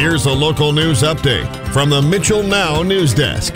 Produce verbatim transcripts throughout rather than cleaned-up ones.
here's a local news update from the Mitchell Now News Desk.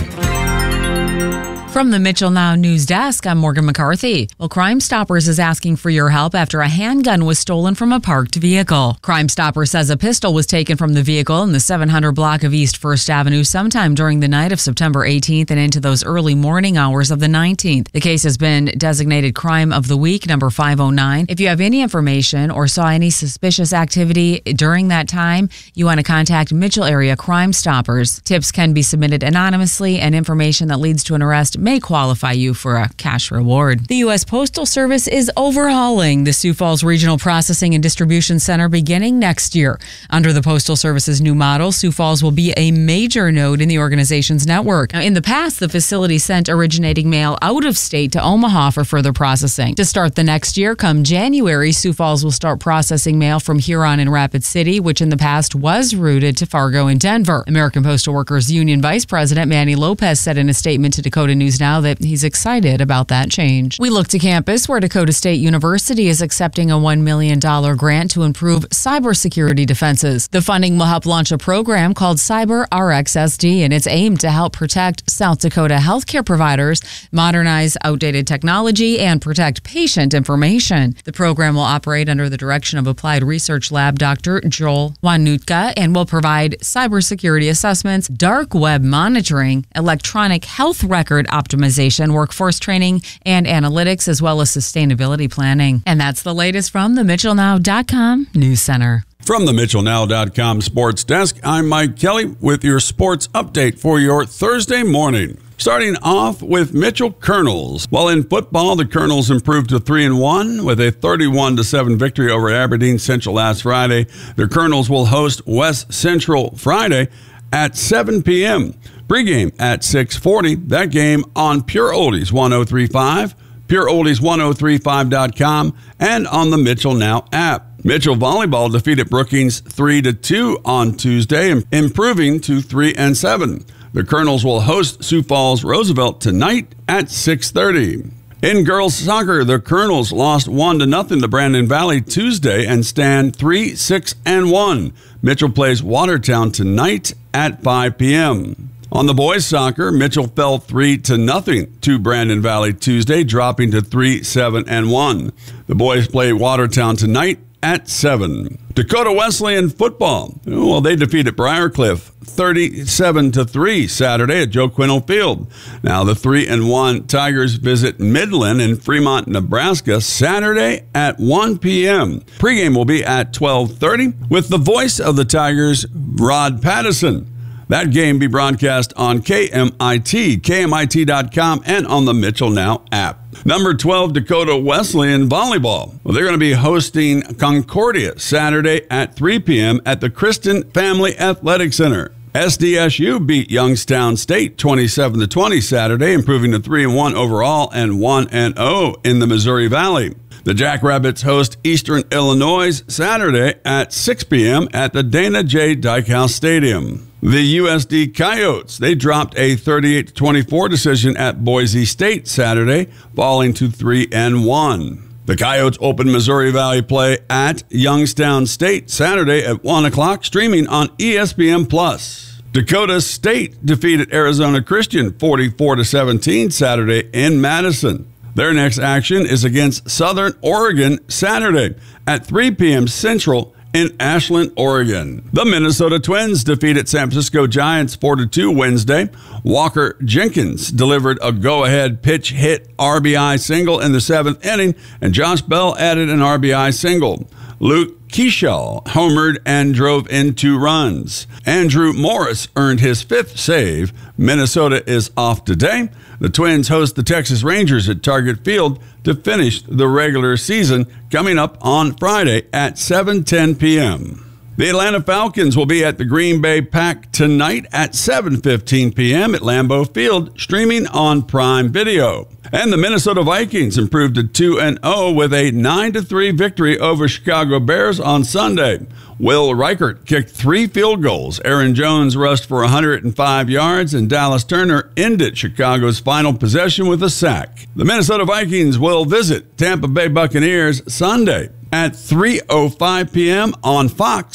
From the Mitchell Now News Desk, I'm Morgan McCarthy. Well, Crime Stoppers is asking for your help after a handgun was stolen from a parked vehicle. Crime Stoppers says a pistol was taken from the vehicle in the seven hundred block of East First Avenue sometime during the night of September eighteenth and into those early morning hours of the nineteenth. The case has been designated Crime of the Week, number five oh nine. If you have any information or saw any suspicious activity during that time, you want to contact Mitchell Area Crime Stoppers. Tips can be submitted anonymously, and information that leads to an arrest may qualify you for a cash reward. The U S Postal Service is overhauling the Sioux Falls Regional Processing and Distribution Center beginning next year. Under the Postal Service's new model, Sioux Falls will be a major node in the organization's network. Now, in the past, the facility sent originating mail out of state to Omaha for further processing. To start the next year, come January, Sioux Falls will start processing mail from Huron and Rapid City, which in the past was routed to Fargo and Denver. American Postal Workers Union Vice President Manny Lopez said in a statement to Dakota News Now that he's excited about that change. We look to campus, where Dakota State University is accepting a one million dollars grant to improve cybersecurity defenses. The funding will help launch a program called Cyber R X S D, and it's aimed to help protect South Dakota healthcare providers, modernize outdated technology, and protect patient information. The program will operate under the direction of Applied Research Lab Doctor Joel Wanutka and will provide cybersecurity assessments, dark web monitoring, electronic health record optimization, workforce training, and analytics, as well as sustainability planning. And that's the latest from the Mitchell Now dot com News Center. From the Mitchell Now dot com Sports Desk, I'm Mike Kelly with your sports update for your Thursday morning. Starting off with Mitchell Colonels. While in football, the Colonels improved to three and one with a thirty-one to seven victory over Aberdeen Central last Friday. The Colonels will host West Central Friday at seven p.m. Pregame at six forty. That game on Pure Oldies one oh three point five, pure oldies ten thirty-five dot com, and on the Mitchell Now app. Mitchell Volleyball defeated Brookings three to two on Tuesday, improving to three and seven. The Colonels will host Sioux Falls Roosevelt tonight at six thirty. In girls soccer, the Colonels lost one to nothing to Brandon Valley Tuesday and stand three, six, and one. Mitchell plays Watertown tonight at five p.m. On the boys soccer, Mitchell fell three to nothing to Brandon Valley Tuesday, dropping to three, seven, and one. The boys play Watertown tonight at seven. Dakota Wesleyan football. Well, they defeated Briarcliff thirty-seven to three Saturday at Joe Quinn Field. Now the three and one Tigers visit Midland in Fremont, Nebraska Saturday at one p.m. Pregame will be at twelve thirty with the voice of the Tigers, Rod Pattison. That game be broadcast on K M I T, K M I T dot com, and on the Mitchell Now app. Number twelve, Dakota Wesleyan volleyball. Well, they're going to be hosting Concordia Saturday at three p.m. at the Kristen Family Athletic Center. S D S U beat Youngstown State twenty-seven to twenty Saturday, improving to three and one overall and one and oh in the Missouri Valley. The Jackrabbits host Eastern Illinois Saturday at six p.m. at the Dana J. Dykhouse Stadium. The U S D Coyotes, they dropped a thirty-eight to twenty-four decision at Boise State Saturday, falling to three and one. The Coyotes open Missouri Valley play at Youngstown State Saturday at one o'clock, streaming on E S P N plus. Dakota State defeated Arizona Christian forty-four to seventeen Saturday in Madison. Their next action is against Southern Oregon Saturday at three p.m. Central in Ashland, Oregon. The Minnesota Twins defeated San Francisco Giants four to two Wednesday. Walker Jenkins delivered a go-ahead pitch hit R B I single in the seventh inning, and Josh Bell added an R B I single. Luke Keeschel homered and drove in two runs. Andrew Morris earned his fifth save. Minnesota is off today. The Twins host the Texas Rangers at Target Field to finish the regular season, coming up on Friday at seven ten p.m. The Atlanta Falcons will be at the Green Bay Pack tonight at seven fifteen p.m. at Lambeau Field, streaming on Prime Video. And the Minnesota Vikings improved to two and oh with a nine to three victory over Chicago Bears on Sunday. Will Reichert kicked three field goals. Aaron Jones rushed for one hundred five yards, and Dallas Turner ended Chicago's final possession with a sack. The Minnesota Vikings will visit Tampa Bay Buccaneers Sunday at three oh five p.m. on Fox.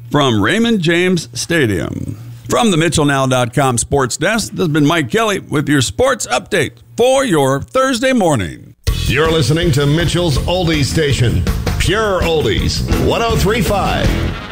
from Raymond James Stadium. From the Mitchell Now dot com sports desk, this has been Mike Kelly with your sports update for your Thursday morning. You're listening to Mitchell's Oldies Station, Pure Oldies, one oh three point five.